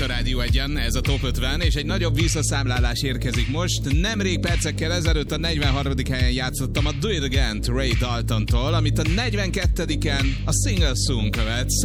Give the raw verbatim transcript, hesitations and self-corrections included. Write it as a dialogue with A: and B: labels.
A: a Rádió Egyen, ez a Top ötven, és egy nagyobb visszaszámlálás érkezik most. Nemrég percekkel ezelőtt a negyvenharmadik helyen játszottam a Do It Again-t Ray Daltontól, amit a negyvenkettediken a Single Soon követ.